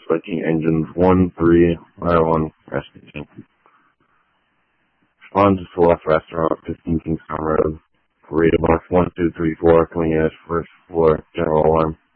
Viking Engines 1-3-1 gas station. Respond to Select Restaurant, 15 Kingston Road. Burrito Box 1234, coming in as first floor, general alarm.